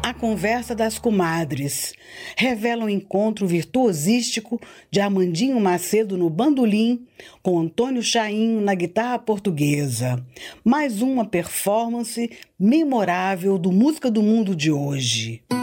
A Conversa das Comadres revela um encontro virtuosístico de Armandinho Macedo no bandolim com Antônio Chainho na guitarra portuguesa. Mais uma performance memorável do Música do Mundo de hoje.